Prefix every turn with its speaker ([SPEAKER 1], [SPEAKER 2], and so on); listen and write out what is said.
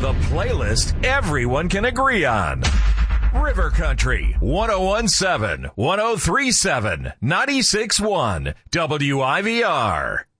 [SPEAKER 1] The playlist everyone can agree on. River Country, 1017, 1037, 96.1, WIVR.